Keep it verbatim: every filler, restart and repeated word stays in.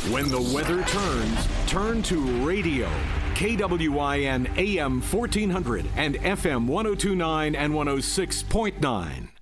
When the weather turns, turn to radio. K W I N A M fourteen hundred and F M one oh two point nine and one oh six point nine.